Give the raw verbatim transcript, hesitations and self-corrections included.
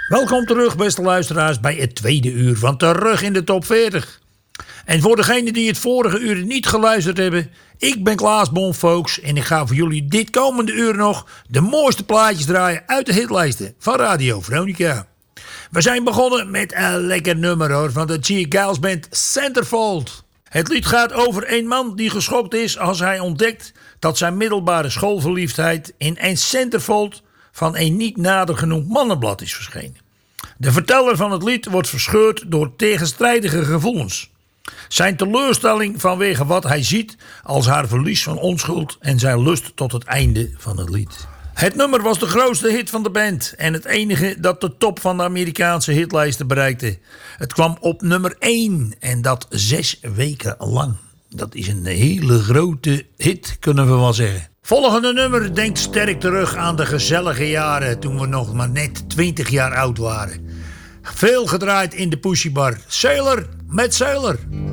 Welkom terug, beste luisteraars, bij het tweede uur van Terug in de Top veertig. En voor degenen die het vorige uur niet geluisterd hebben, ik ben Klaas Bonfolks en ik ga voor jullie dit komende uur nog de mooiste plaatjes draaien uit de hitlijsten van Radio Veronica. We zijn begonnen met een lekker nummer hoor, van de G. Giles Band, Centerfold. Het lied gaat over een man die geschokt is als hij ontdekt dat zijn middelbare schoolverliefdheid in een centerfold van een niet nader genoemd mannenblad is verschenen. De verteller van het lied wordt verscheurd door tegenstrijdige gevoelens. Zijn teleurstelling vanwege wat hij ziet als haar verlies van onschuld en zijn lust tot het einde van het lied. Het nummer was de grootste hit van de band en het enige dat de top van de Amerikaanse hitlijsten bereikte. Het kwam op nummer één en dat zes weken lang. Dat is een hele grote hit, kunnen we wel zeggen. Volgende nummer denkt sterk terug aan de gezellige jaren toen we nog maar net twintig jaar oud waren. Veel gedraaid in de pushybar. Sailor met Sailor.